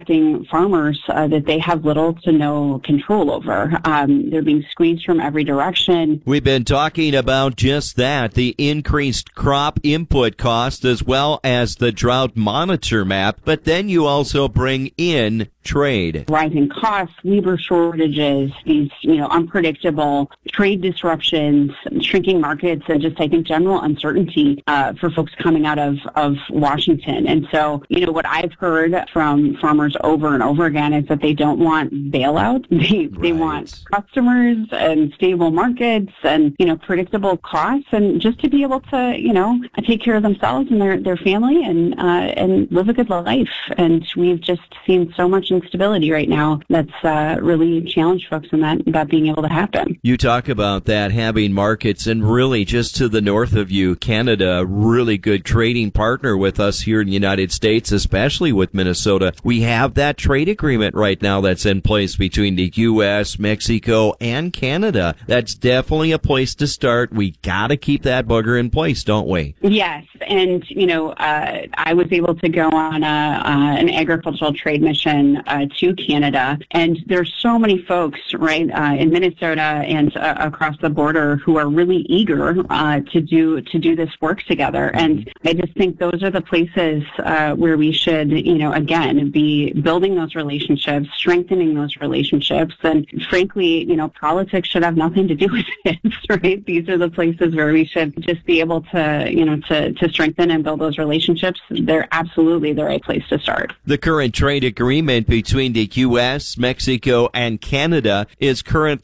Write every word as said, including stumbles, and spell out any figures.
affecting farmers uh, that they have little to no control over. Um, they're being squeezed from every direction. We've been talking about just that, the increased crop input cost as well as the drought monitor map, but then you also bring in trade. Rising costs, labor shortages, these, you know, unpredictable trade disruptions, shrinking markets, and just, I think, general uncertainty uh, for folks coming out of, of Washington. And so, you know, what I've heard from farmers over and over again is that they don't want bailout. They, right. they want customers and stable markets and, you know, predictable costs, and just to be able to, you know, take care of themselves and their, their family and, uh, and live a good life. And we've just seen so much instability right now that's uh, really challenged folks in that, about being able to happen. You talk about that, having markets, and really just to the north of you, Canada, a really good trading partner with us here in the United States, especially with Minnesota. We have that trade agreement right now that's in place between the U S, Mexico, and Canada. That's definitely a place to start. We got to keep that booger in place, don't we? Yes, and, you know, uh, I was able to go on a, uh, an agricultural trade mission uh, to Canada, and there's so many folks, right, uh, in Minnesota and uh, across the border who are really eager uh, to do to do this work together. And I just think those are the places uh, where we should, you know, again, be building those relationships, strengthening those relationships, and frankly, you know, politics should have nothing to do with this, right? These are the places where we should just be able to, you know, to, to strengthen and build those relationships. They're absolutely the right place to start. The current trade agreement between the U S, Mexico, and Canada is currently